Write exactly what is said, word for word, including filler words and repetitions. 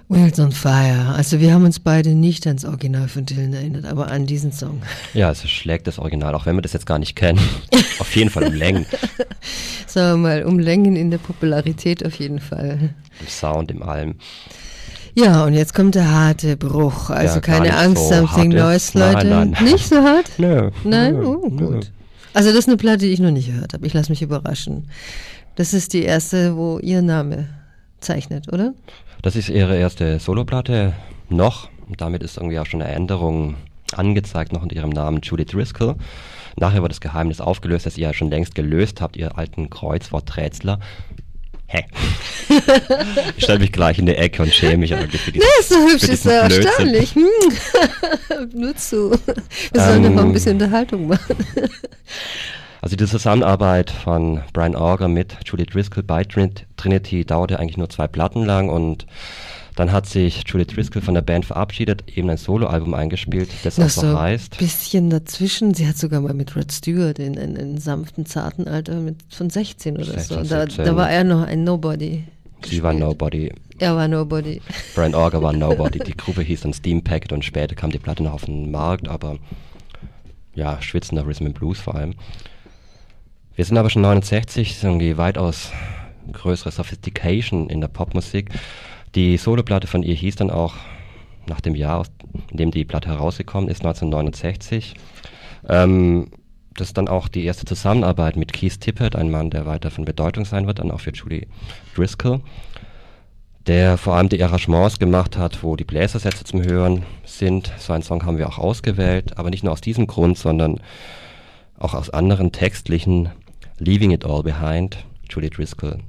Wheels on Fire. Also wir haben uns beide nicht ans Original von Dylan erinnert, aber an diesen Song. Ja, es schlägt das Original, auch wenn wir das jetzt gar nicht kennen. Auf jeden Fall um Längen. Sagen wir mal, um Längen in der Popularität auf jeden Fall. Im Sound, im Allem. Ja, und jetzt kommt der harte Bruch. Also Ja, keine gar nicht Angst, so something hart Noise, ist. Nein, Leute. nein. Nicht so hart? Nö. Nein? Nö, Oh, nö. gut. Also das ist eine Platte, die ich noch nicht gehört habe. Ich lasse mich überraschen. Das ist die erste, wo ihr Name zeichnet, oder? Das ist ihre erste Soloplatte noch. Und damit ist irgendwie auch schon eine Änderung angezeigt, noch unter ihrem Namen Julie Driscoll. Nachher wird das Geheimnis aufgelöst, das ihr ja schon längst gelöst habt, ihr alten Kreuzworträtsler. Hä? Ich stelle mich gleich in die Ecke und schäme mich eigentlich für diesen Nee, ist so hübsch, für ist so diesen Blödsinn. erstaunlich. Hm. Nur zu. Wir sollen Ähm, doch mal ein bisschen Unterhaltung machen. Also die Zusammenarbeit von Brian Auger mit Julie Driscoll bei Trin- Trinity dauerte eigentlich nur zwei Platten lang und dann hat sich Julie Driscoll von der Band verabschiedet, eben ein Soloalbum eingespielt, das Noch auch so so heißt. ein bisschen dazwischen. Sie hat sogar mal mit Rod Stewart in einem sanften, zarten Alter mit, von sechzehn oder sechzehn, so. Da, siebzehn. da war er noch ein Nobody. Sie war Nobody, Er war Nobody. Brian Auger war Nobody. Die Gruppe hieß dann Steam Packet und später kam die Platte noch auf den Markt, aber ja, schwitzender Rhythm and Blues vor allem. Wir sind aber schon neunundsechzig, ist irgendwie weitaus größere Sophistication in der Popmusik. Die Soloplatte von ihr hieß dann auch nach dem Jahr, aus- in dem die Platte herausgekommen ist, neunzehnhundertneunundsechzig. Ähm, das ist dann auch die erste Zusammenarbeit mit Keith Tippett, ein Mann, der weiter von Bedeutung sein wird, dann auch für Julie Driscoll, der vor allem die Arrangements gemacht hat, wo die Bläsersätze zum Hören sind. So einen Song haben wir auch ausgewählt, aber nicht nur aus diesem Grund, sondern auch aus anderen textlichen. Leaving It All Behind, Julie Driscoll.